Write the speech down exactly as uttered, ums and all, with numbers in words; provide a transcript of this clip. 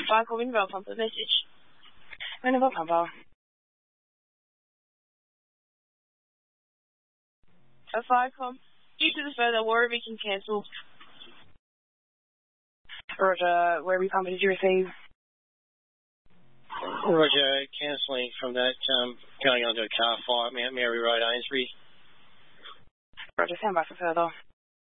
five, call in, pump the message. Whenever pumper. A five, com. Due to the further Warwick can cancel. Roger, where we pumper did you receive? Roger, cancelling from that, um, going on to a car fire at Mount Mary Road, Ainsbury. Roger, stand by for further.